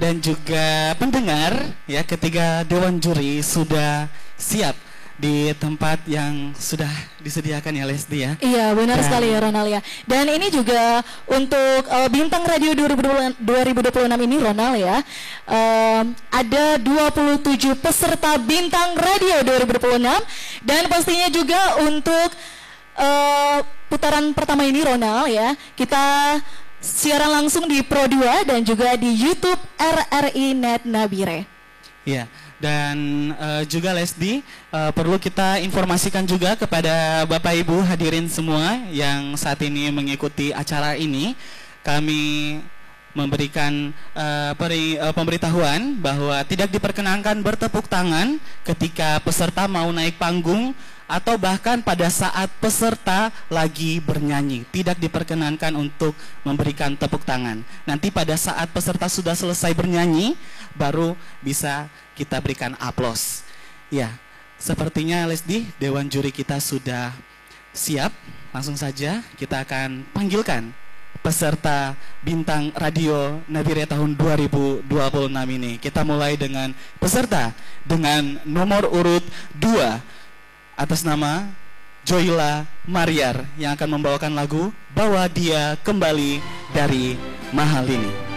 dan juga pendengar ya, ketiga dewan juri sudah siap di tempat yang sudah disediakan ya Lesdi ya. Iya benar sekali ya Ronald ya. Dan ini juga untuk Bintang Radio 2026 ini Ronald ya, ada 27 peserta Bintang Radio 2026. Dan pastinya juga untuk putaran pertama ini Ronald ya, kita siaran langsung di Pro 2 dan juga di YouTube RRI Net Nabire. Ya, dan juga Lesdi, perlu kita informasikan juga kepada Bapak Ibu hadirin semua yang saat ini mengikuti acara ini. Kami memberikan pemberitahuan bahwa tidak diperkenankan bertepuk tangan ketika peserta mau naik panggung atau bahkan pada saat peserta lagi bernyanyi. Tidak diperkenankan untuk memberikan tepuk tangan. Nanti pada saat peserta sudah selesai bernyanyi, baru bisa kita berikan aplaus. Ya, sepertinya Lesdi, dewan juri kita sudah siap. Langsung saja kita akan panggilkan peserta Bintang Radio Nabire tahun 2026 ini. Kita mulai dengan peserta dengan nomor urut 2 atas nama Joyla Mariar yang akan membawakan lagu Bawa Dia Kembali dari Mahal Ini.